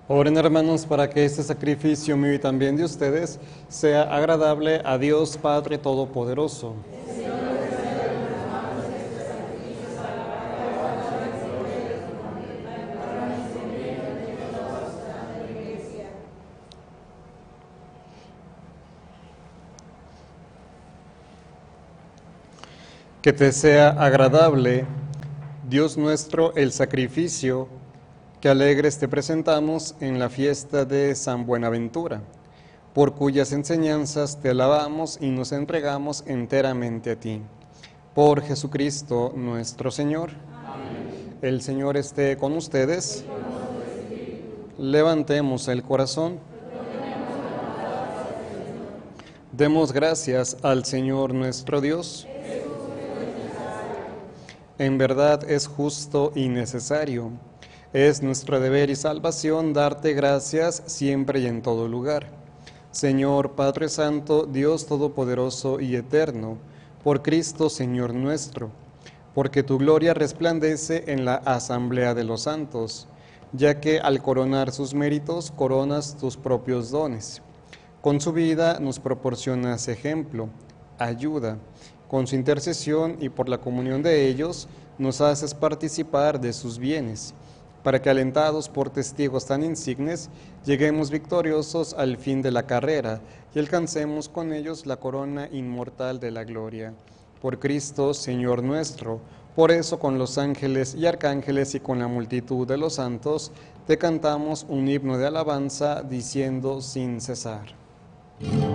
Oren, hermanos, para que este sacrificio mío y también de ustedes sea agradable a Dios Padre Todopoderoso. Que te sea agradable, Dios nuestro, el sacrificio que alegres te presentamos en la fiesta de San Buenaventura, por cuyas enseñanzas te alabamos y nos entregamos enteramente a ti. Por Jesucristo nuestro Señor. Amén. El Señor esté con ustedes. Levantemos el corazón. Demos gracias al Señor nuestro Dios. En verdad es justo y necesario. Es nuestro deber y salvación darte gracias siempre y en todo lugar. Señor Padre Santo, Dios Todopoderoso y Eterno, por Cristo Señor nuestro, porque tu gloria resplandece en la asamblea de los santos, ya que al coronar sus méritos coronas tus propios dones. Con su vida nos proporcionas ejemplo, ayuda. Con su intercesión y por la comunión de ellos nos haces participar de sus bienes, para que alentados por testigos tan insignes, lleguemos victoriosos al fin de la carrera y alcancemos con ellos la corona inmortal de la gloria. Por Cristo, Señor nuestro, por eso con los ángeles y arcángeles y con la multitud de los santos, te cantamos un himno de alabanza diciendo sin cesar.